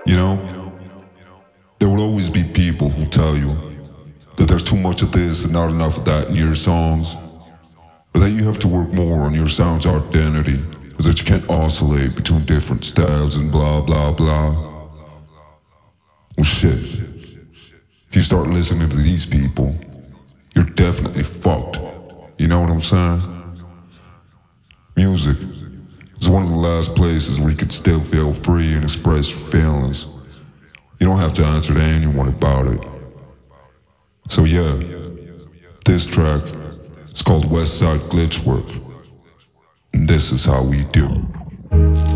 You know, there will always be people who tell you that there's too much of this and not enough of that in your songs, or that you have to work more on your sound's identity, or that you can't oscillate between different styles and blah blah blah. Well shit, if you start listening to these people, you're definitely fucked. You know what I'm saying? Music is one of the last places where you can still feel free and express your feelings. You don't have to answer to anyone about it. So yeah, this track is called West Side Glitchwork, and this is how we do.